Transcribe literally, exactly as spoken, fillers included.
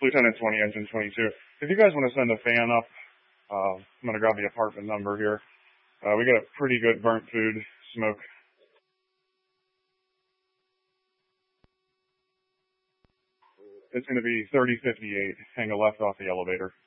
Lieutenant twenty, Engine twenty-two. If you guys want to send a fan up, uh, I'm going to grab the apartment number here. Uh, we got a pretty good burnt food smoke. It's going to be thirty fifty-eight. Hang a left off the elevator.